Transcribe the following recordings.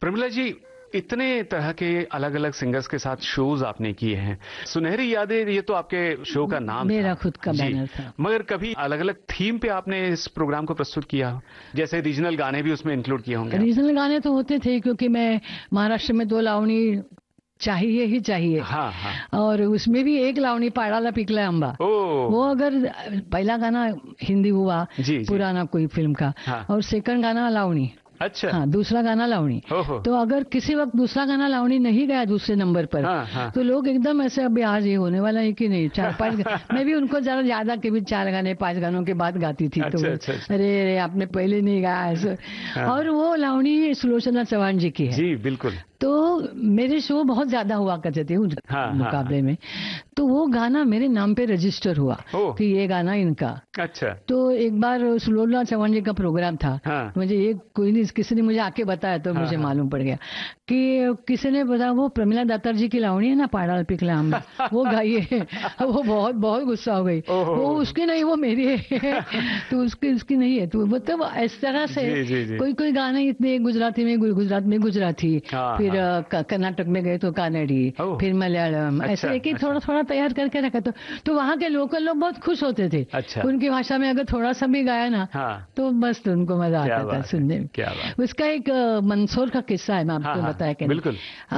प्रमिला जी, इतने तरह के अलग अलग सिंगर्स के साथ शोज आपने किए हैं। सुनहरी यादें, ये तो आपके शो का नाम मेरा था, खुद का जी, बैनर था। मगर कभी अलग अलग थीम पे आपने इस प्रोग्राम को प्रस्तुत किया हो? जैसे रीजनल गाने भी उसमें इंक्लूड किए होंगे आप। रीजनल गाने तो होते थे, क्योंकि मैं महाराष्ट्र में 2 लावणी चाहिए ही चाहिए। हाँ हाँ। और उसमें भी एक लावणी पाड़ाला पिकला अंबा, ओ, वो अगर पहला गाना हिंदी हुआ, जी जी, पुराना कोई फिल्म का, हाँ, और सेकंड गाना लावणी, अच्छा, हाँ, दूसरा गाना लावणी। ओहो, तो अगर किसी वक्त दूसरा गाना लावणी नहीं गया दूसरे नंबर पर, हाँ हाँ, तो लोग एकदम ऐसे, अभी आज ये होने वाला है कि नहीं, 4-5 मैं भी उनको जरा ज्यादा के भी 4 गाने 5 गानों के बाद गाती थी। तो अच्छा अच्छा अच्छा, अरे अरे आपने पहले नहीं गाया ऐसे। हाँ, और वो लावणी सुलोचना चौहान जी की है। जी बिल्कुल, तो मेरे शो बहुत ज्यादा हुआ करते थे उस हाँ, मुकाबले में। तो वो गाना मेरे नाम पे रजिस्टर हुआ ओह, कि ये गाना इनका। अच्छा, तो एक बार सुलोचना चौहान जी का प्रोग्राम था, हाँ, मुझे ये कोई नहीं, किसी ने मुझे आके बताया, तो हाँ मुझे हाँ, मालूम पड़ गया कि किसी ने बताया वो प्रमिला दातार जी की लावणी है ना, पाड़ाल पिकला अम्बा, वो गाइए। वो बहुत बहुत गुस्सा हो गई, वो उसकी नहीं, वो मेरी है। तो उसकी नहीं है। तो मतलब इस तरह से जी जी जी, कोई कोई गाने इतने, गुजराती में गुजरात में गुजराती, हाँ फिर हाँ, कर्नाटक में गए तो कानड़ी, ओह, फिर मलयालम, अच्छा ऐसे एक ही अच्छा, थोड़ा थोड़ा तैयार करके रखा। तो वहाँ के लोकल लोग बहुत खुश होते थे। अच्छा, उनकी भाषा में अगर थोड़ा सा भी गाया ना, हाँ, तो बस उनको मजा क्या आता था बात है, सुनने में। क्या बात, उसका एक मंदसौर का किस्सा है, मैं हाँ आपको हाँ, बताया कि नहीं। बिल्कुल,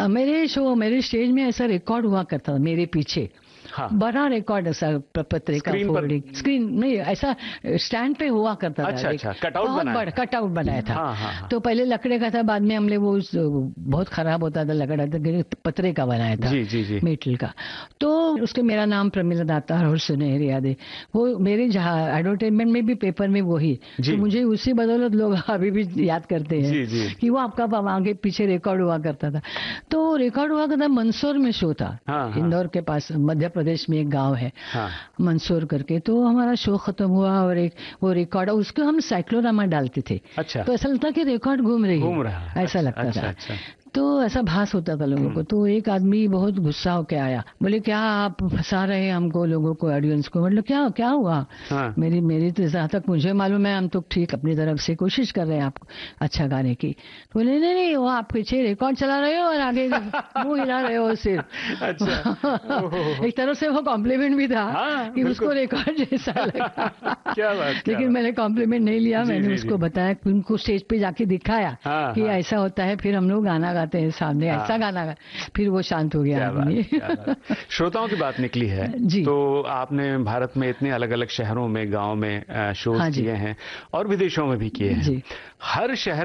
मेरे स्टेज में ऐसा रिकॉर्ड हुआ करता था मेरे पीछे, हाँ, बड़ा रिकॉर्ड ऐसा पत्रिका स्क्रीन पर, फोल्डिंग, स्क्रीन नहीं, ऐसा स्टैंड पे हुआ करता था। अच्छा अच्छा, कटआउट बहुत बनाया बड़ा था, कटआउट बनाया था। हाँ हाँ हाँ, तो पहले लकड़े का था, बाद में हमने वो बहुत खराब होता था लकड़ा, तो पत्रे का बनाया था, जी जी जी, मेटल का। तो उसके मेरा नाम प्रमिला दातार और सुनहरी यादें, वो मेरे जहाँ एडवर्टाइजमेंट में भी, पेपर में वही। जी तो मुझे उसी बदौलत लोग अभी भी याद करते हैं जी जी, कि वो आपका आगे पीछे रिकॉर्ड हुआ करता था। तो रिकॉर्ड हुआ करता, मंदसौर में शो था, हाँ हाँ, इंदौर के पास मध्य प्रदेश में एक गांव है हाँ, मंदसौर करके। तो हमारा शो खत्म हुआ और एक वो रिकॉर्ड, उसको हम साइक्लोरामा डालते थे, अच्छा, तो ऐसा लगता कि रिकॉर्ड घूम रही घूम है, रहा है, ऐसा लगता अच्छा था। अच्छा, तो ऐसा भास होता था लोगों को। तो एक आदमी बहुत गुस्सा होके आया, बोले क्या आप फंसा रहे हैं हमको, लोगों को, ऑडियंस को। मतलब क्या क्या हुआ? हाँ, मेरी तो जहाँ तक मुझे मालूम है, हम तो ठीक अपनी तरफ से कोशिश कर रहे हैं आपको अच्छा गाने की। तो बोले नहीं नहीं, वो आप पीछे रिकॉर्ड चला रहे हो और आगे मुंह हिला रहे हो सिर्फ। अच्छा, एक तरह से वो कॉम्प्लीमेंट भी था, हाँ, कि उसको बिल्कुल, रिकॉर्ड जैसा लगा। क्या बात, क्या लेकिन बात, मैंने कॉम्प्लीमेंट नहीं लिया, जी मैंने जी उसको जी, बताया, उनको स्टेज पे जाके दिखाया हाँ कि हाँ, ऐसा होता है। फिर हम लोग गाना गाते हैं सामने, हाँ, ऐसा गाना गा, फिर वो शांत हो गया क्या बात, आदमी। क्या बात। श्रोताओं की बात निकली है, जी, तो आपने भारत में इतने अलग अलग शहरों में, गांव में शोज हाँ जी, किए हैं और विदेशों में भी किए हैं। जी। हर शहर